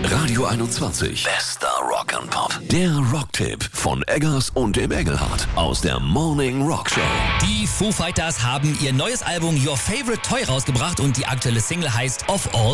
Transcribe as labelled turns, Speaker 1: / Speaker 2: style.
Speaker 1: Radio 21. Bester Rock'n'Pop. Der Rocktipp von Eggers und dem Engelhardt aus der Morning Rock Show.
Speaker 2: Die Foo Fighters haben ihr neues Album Your Favorite Toy rausgebracht und die aktuelle Single heißt Of All